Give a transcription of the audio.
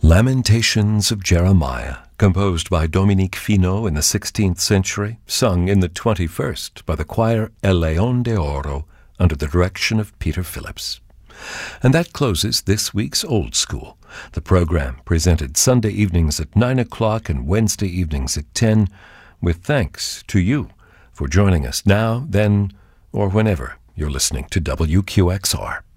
Lamentations of Jeremiah, composed by Dominique Finot in the 16th century, sung in the 21st by the choir El León de Oro under the direction of Peter Phillips. And that closes this week's Old School. The program presented Sunday evenings at 9 o'clock and Wednesday evenings at 10, with thanks to you for joining us now, then, or whenever you're listening to WQXR.